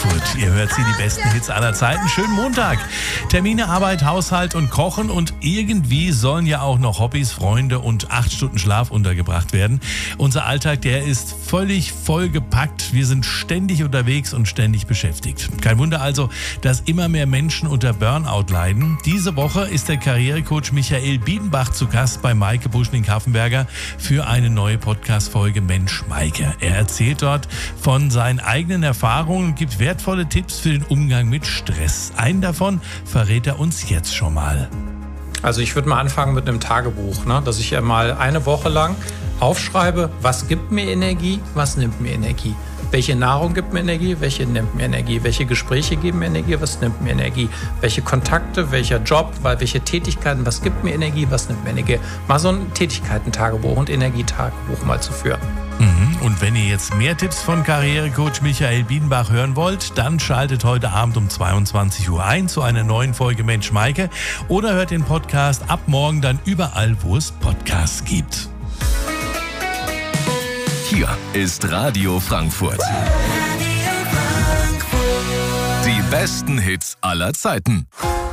Frankfurt. Ihr hört sie, die besten Hits aller Zeiten. Schönen Montag. Termine, Arbeit, Haushalt und Kochen und irgendwie sollen ja auch noch Hobbys, Freunde und 8 Stunden Schlaf untergebracht werden. Unser Alltag, der ist völlig vollgepackt. Wir sind ständig unterwegs und ständig beschäftigt. Kein Wunder also, dass immer mehr Menschen unter Burnout leiden. Diese Woche ist der Karrierecoach Michael Biedenbach zu Gast bei Maike Buschning-Kaffenberger für eine neue Podcast-Folge Mensch Maike. Er erzählt dort von seinen eigenen Erfahrungen und gibt wertvolle Tipps für den Umgang mit Stress. Einen davon verrät er uns jetzt schon mal. Also ich würde mal anfangen mit einem Tagebuch, dass ich ja mal eine Woche lang aufschreibe, was gibt mir Energie, was nimmt mir Energie. Welche Nahrung gibt mir Energie, welche nimmt mir Energie, welche Gespräche geben mir Energie, was nimmt mir Energie, welche Kontakte, welcher Job, welche Tätigkeiten, was gibt mir Energie, was nimmt mir Energie. Mal so ein Tätigkeiten-Tagebuch und Energietagebuch mal zu führen. Und wenn ihr jetzt mehr Tipps von Karrierecoach Michael Biedenbach hören wollt, dann schaltet heute Abend um 22 Uhr ein zu einer neuen Folge Mensch Maike oder hört den Podcast ab morgen dann überall, wo es Podcasts gibt. Hier ist Radio Frankfurt. Die besten Hits aller Zeiten.